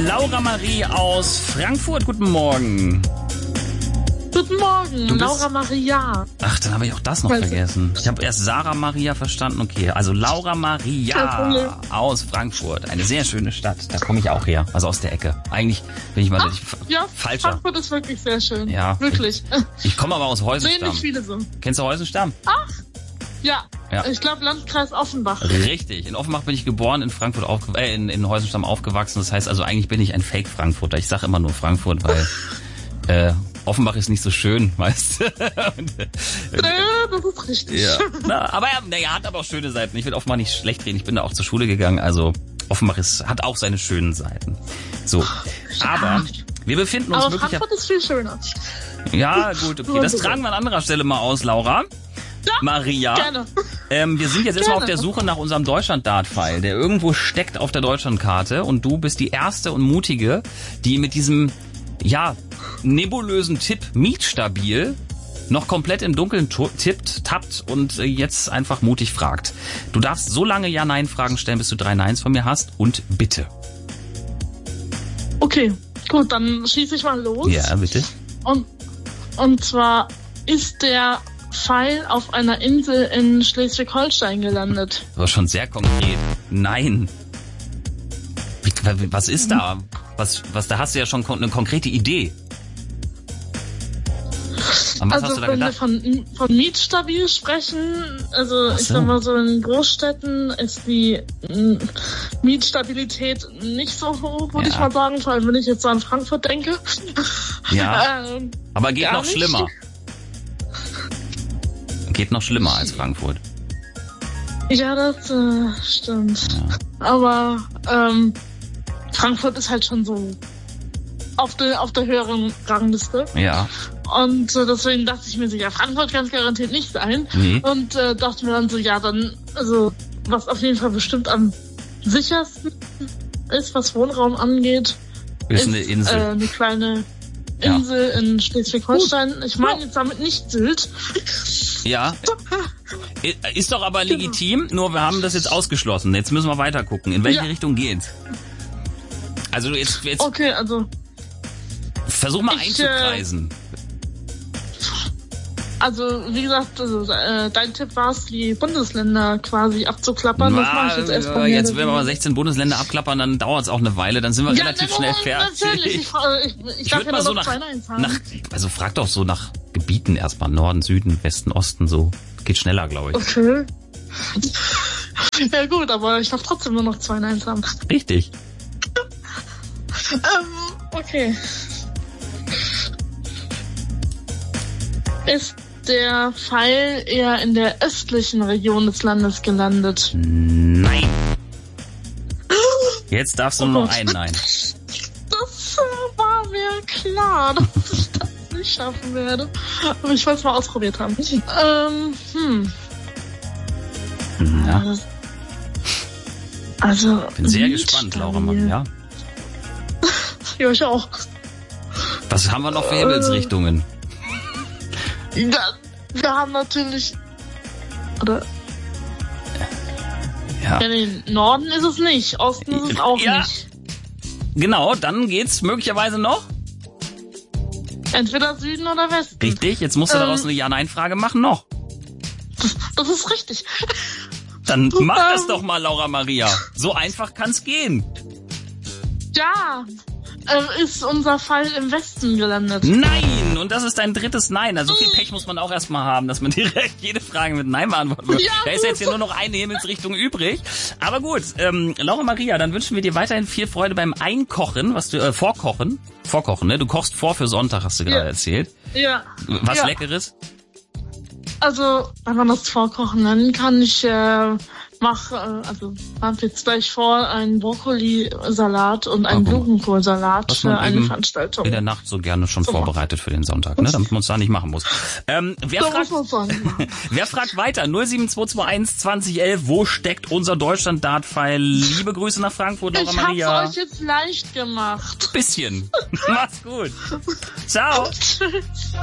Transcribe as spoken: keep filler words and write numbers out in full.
Laura Marie aus Frankfurt, guten Morgen. Guten Morgen, Laura Maria. Ach, dann habe ich auch das noch weißt vergessen. Ich habe erst Sarah Maria verstanden. Okay, also Laura Maria aus Frankfurt. Eine sehr schöne Stadt. Da komme ich auch her. Also aus der Ecke. Eigentlich bin ich mal Ach, ja, falscher. Frankfurt ist wirklich sehr schön. Ja. Wirklich. Ich, ich komme aber aus Heusenstamm. Sehen nicht viele so. Kennst du Heusenstamm? Ach, ja. ja. Ich glaube Landkreis Offenbach. Richtig. In Offenbach bin ich geboren, in Frankfurt aufge äh, in, in Heusenstamm aufgewachsen. Das heißt also, eigentlich bin ich ein Fake-Frankfurter. Ich sage immer nur Frankfurt, weil äh, Offenbach ist nicht so schön, weißt du? Ja, das ist richtig. Ja. Na, aber er naja, hat aber auch schöne Seiten. Ich will Offenbach nicht schlecht reden. Ich bin da auch zur Schule gegangen. Also Offenbach ist, hat auch seine schönen Seiten. So, aber wir befinden uns aber wirklich... Frankfurt ist viel schöner. Ja, gut, okay. Das tragen wir an anderer Stelle mal aus, Laura. Ja, Maria. Gerne. Ähm, wir sind jetzt erstmal auf der Suche nach unserem Deutschland-Dart-Pfeil, der irgendwo steckt auf der Deutschlandkarte. Und du bist die erste und mutige, die mit diesem, ja, nebulösen Tipp mietstabil noch komplett im Dunkeln tippt, tappt und äh, jetzt einfach mutig fragt. Du darfst so lange Ja-Nein-Fragen stellen, bis du drei Neins von mir hast. Und bitte. Okay, gut, dann schieße ich mal los. Ja, bitte. Und, und zwar ist der Pfeil auf einer Insel in Schleswig-Holstein gelandet. Das war schon sehr konkret. Nein. Was ist da? Was, was, da hast du ja schon eine konkrete Idee. An was also hast du da wenn gedacht? wir von, von mietstabil sprechen, also so. Ich sag mal so in Großstädten ist die m, Mietstabilität nicht so hoch, würde ja. ich mal sagen, vor allem wenn ich jetzt so an Frankfurt denke. Ja, ähm, aber geht noch nicht. schlimmer. Geht noch schlimmer als Frankfurt. Ja, das äh, stimmt. Ja. Aber ähm, Frankfurt ist halt schon so auf der auf der höheren Rangliste. Ja. Und äh, deswegen dachte ich mir so, ja, Frankfurt kann es garantiert nicht sein. Nee. Und äh, dachte mir dann so, ja, dann, also, was auf jeden Fall bestimmt am sichersten ist, was Wohnraum angeht, ist, ist eine Insel. Äh, eine kleine Insel ja. in Schleswig-Holstein. Ich meine jetzt damit nicht Sylt. Ja. Ist doch aber legitim, nur wir haben das jetzt ausgeschlossen. Jetzt müssen wir weiter gucken. In welche ja. Richtung geht's? Also jetzt, jetzt. Okay, also. Versuch mal ich, einzukreisen. Äh, Also, wie gesagt, also, äh, dein Tipp war es, die Bundesländer quasi abzuklappern. Na, das mache ich jetzt erst mal. Jetzt, wenn wir mal sechzehn Bundesländer abklappern, dann dauert es auch eine Weile. Dann sind wir ja, relativ na, schnell na, fertig. Natürlich. Ich, ich, ich darf ja mal nur so noch nach, zwei Neins haben. nach, also frag doch so nach Gebieten erstmal. Norden, Süden, Westen, Osten, so. Geht schneller, glaube ich. Okay. Ja gut, aber ich darf trotzdem nur noch zwei Neins haben. Richtig. ähm, okay. Ist der Pfeil eher in der östlichen Region des Landes gelandet? Nein. Jetzt darfst du oh nur noch ein Nein. Das äh, war mir klar, dass ich das nicht schaffen werde. Aber ich wollte es mal ausprobiert haben. Ähm, hm. Ja. Also. Bin sehr gespannt, Laura Maria. Ja, ich auch. Was haben wir noch für Himmelsrichtungen? Ja, wir haben natürlich. Oder? Ja. Ja, nee, Norden ist es nicht, Osten ist es auch ja. nicht. Genau, dann geht's möglicherweise noch. Entweder Süden oder Westen. Richtig, jetzt musst du ähm, daraus eine Ja-Nein-Frage machen, noch. Das ist richtig. Dann mach das doch mal, Laura Maria. So einfach kann's gehen. Ja, äh, ist unser Fall im Westen gelandet. Nein! Und das ist dein drittes Nein. Also viel Pech muss man auch erstmal haben, dass man direkt jede Frage mit Nein beantworten wird. Ja, da ist jetzt hier nur noch eine Himmelsrichtung übrig. Aber gut, ähm, Laura Maria, dann wünschen wir dir weiterhin viel Freude beim Einkochen, was du, äh, Vorkochen. Vorkochen, ne? Du kochst vor für Sonntag, hast du gerade ja. erzählt. Ja. Was ja. Leckeres? Also, wenn man das Vorkochen nennen kann, ich äh, mache, äh, also habe jetzt gleich vor, einen Brokkolisalat und einen Blumenkohlsalat für eine Veranstaltung. In der Nacht so gerne schon so vorbereitet für den Sonntag, ne? Damit man es da nicht machen muss. Ähm, wer, so fragt, wer fragt weiter? null sieben zwei zwei eins zwanzig elf, wo steckt unser Deutschland-Dart-Pfeil? Liebe Grüße nach Frankfurt, Laura Maria. Ich hab's euch jetzt leicht gemacht. Bisschen. Mach's gut. Ciao.